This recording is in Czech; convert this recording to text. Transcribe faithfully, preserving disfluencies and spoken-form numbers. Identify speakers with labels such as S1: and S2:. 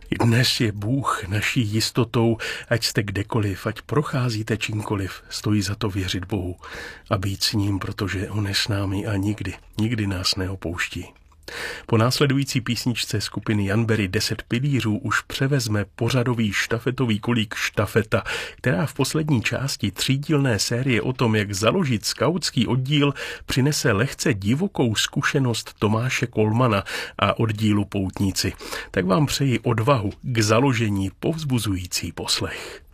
S1: I dnes je Bůh naší jistotou, ať jste kdekoliv, ať procházíte čímkoliv, stojí za to věřit Bohu a být s ním, protože on je s námi a nikdy, nikdy nás neopouští. Po následující písničce skupiny Jan Berry Deset pilířů už převezme pořadový štafetový kolík Štafeta, která v poslední části třídílné série o tom, jak založit skautský oddíl, přinese lehce divokou zkušenost Tomáše Kolmana a oddílu Poutníci. Tak vám přeji odvahu k založení, povzbuzující poslech.